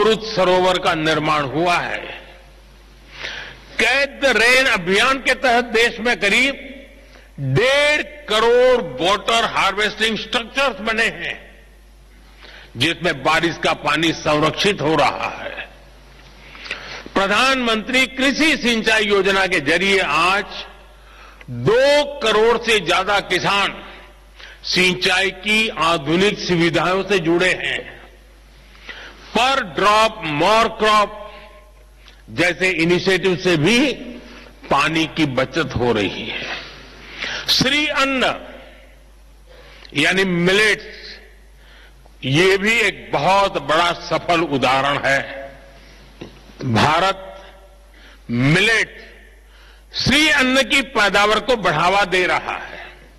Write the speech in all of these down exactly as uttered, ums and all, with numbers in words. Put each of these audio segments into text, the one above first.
अमृत सरोवर का निर्माण हुआ है। कैच द रेन अभियान के तहत देश में करीब डेढ़ करोड़ वाटर हार्वेस्टिंग स्ट्रक्चर्स बने हैं, जिसमें बारिश का पानी संरक्षित हो रहा है। प्रधानमंत्री कृषि सिंचाई योजना के जरिए आज दो करोड़ से ज्यादा किसान सिंचाई की आधुनिक सुविधाओं से जुड़े हैं। पर ड्रॉप मोर क्रॉप जैसे इनिशिएटिव से भी पानी की बचत हो रही है। श्री अन्न यानी मिलेट्स, ये भी एक बहुत बड़ा सफल उदाहरण है। भारत मिलेट श्री अन्न की पैदावार को बढ़ावा दे रहा है,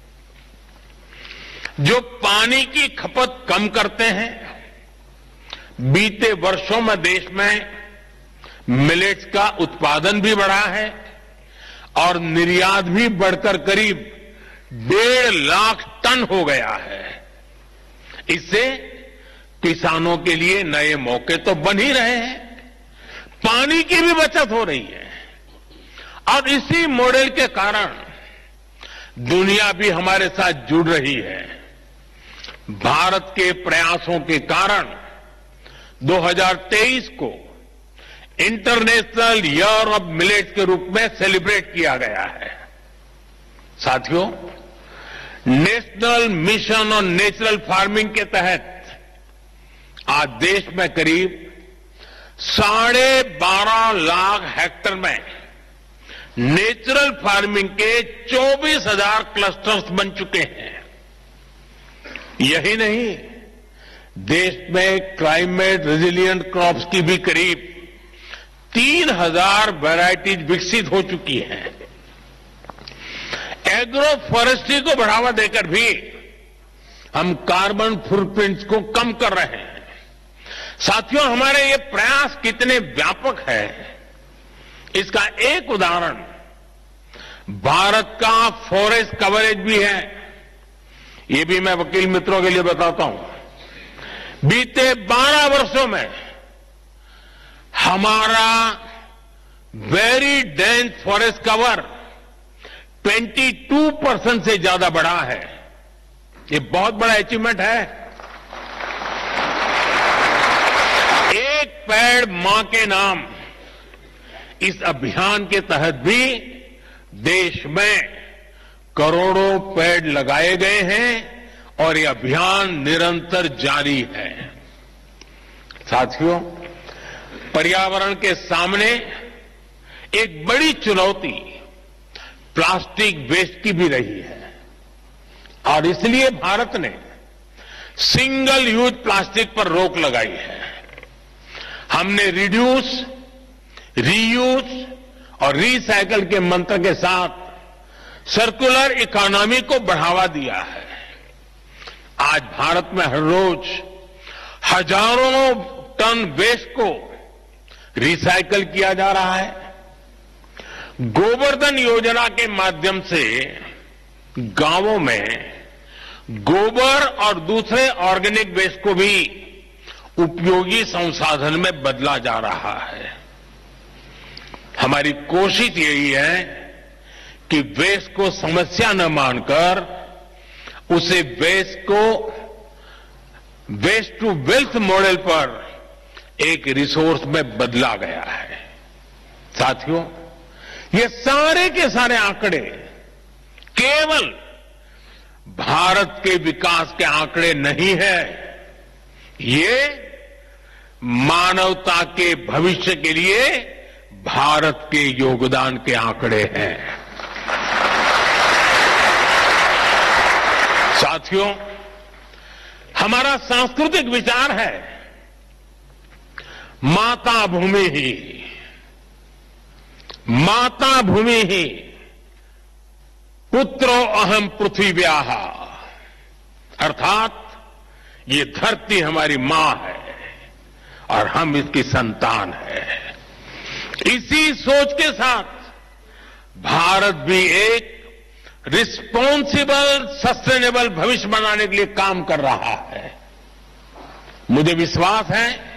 जो पानी की खपत कम करते हैं। बीते वर्षों में देश में मिलेट्स का उत्पादन भी बढ़ा है और निर्यात भी बढ़कर करीब डेढ़ लाख टन हो गया है। इससे किसानों के लिए नए मौके तो बन ही रहे हैं, पानी की भी बचत हो रही है और इसी मॉडल के कारण दुनिया भी हमारे साथ जुड़ रही है। भारत के प्रयासों के कारण दो हज़ार तेईस को इंटरनेशनल ईयर ऑफ मिलेट्स के रूप में सेलिब्रेट किया गया है। साथियों, national mission on natural farming के तहत आज देश में करीब साढ़े बारह लाख हेक्टेयर में नेचुरल फार्मिंग के चौबीस हजार क्लस्टर्स बन चुके हैं। यही नहीं, देश में क्लाइमेट रेजिलिएंट क्रॉप्स की भी करीब तीन हजार वैरायटीज विकसित हो चुकी हैं। एग्रो फॉरेस्ट्री को बढ़ावा देकर भी हम कार्बन फुटप्रिंट्स को कम कर रहे हैं। साथियों, हमारे ये प्रयास कितने व्यापक है, इसका एक उदाहरण भारत का फॉरेस्ट कवरेज भी है। ये भी मैं वकील मित्रों के लिए बताता हूं। बीते बारह वर्षों में हमारा वेरी डेंस फॉरेस्ट कवर बाईस परसेंट से ज्यादा बढ़ा है। ये बहुत बड़ा अचीवमेंट है। एक पेड़ मां के नाम, इस अभियान के तहत भी देश में करोड़ों पेड़ लगाए गए हैं और ये अभियान निरंतर जारी है। साथियों, पर्यावरण के सामने एक बड़ी चुनौती प्लास्टिक वेस्ट की भी रही है और इसलिए भारत ने सिंगल यूज प्लास्टिक पर रोक लगाई है। हमने रिड्यूस, रीयूज और रिसाइकल के मंत्र के साथ सर्कुलर इकोनॉमी को बढ़ावा दिया है। आज भारत में हर रोज हजारों टन वेस्ट को रिसाइकल किया जा रहा है। गोवर्धन योजना के माध्यम से गांवों में गोबर और दूसरे ऑर्गेनिक वेस्ट को भी उपयोगी संसाधन में बदला जा रहा है। हमारी कोशिश यही है कि वेस्ट को समस्या न मानकर उसे वेस्ट को वेस्ट टू वेल्थ मॉडल पर एक रिसोर्स में बदला गया है। साथियों, ये सारे के सारे आंकड़े केवल भारत के विकास के आंकड़े नहीं है, ये मानवता के भविष्य के लिए भारत के योगदान के आंकड़े हैं। साथियों, हमारा सांस्कृतिक विचार है माता भूमि ही, माता भूमि ही पुत्रो अहम पृथ्वीव्याः, अर्थात ये धरती हमारी मां है और हम इसकी संतान है। इसी सोच के साथ भारत भी एक रिस्पॉन्सिबल सस्टेनेबल भविष्य बनाने के लिए काम कर रहा है। मुझे विश्वास है